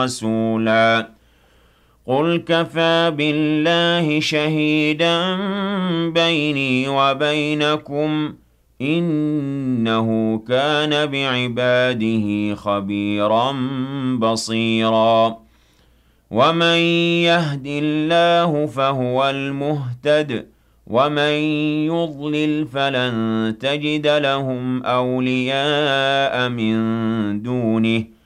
رَسُولًا قُلْ كَفَىٰ بِاللَّهِ شَهِيدًا بَيْنِي وَبَيْنَكُمْ ۚ إِنَّهُ كَانَ بِعِبَادِهِ خَبِيرًا بَصِيرًا وَمَن يَهْدِ اللَّهُ فَهُوَ الْمُهْتَدِ ۖ وَمَن يُضْلِلْ فَلَن تَجِدَ لَهُمْ أَوْلِيَاءَ مِن دُونِهِ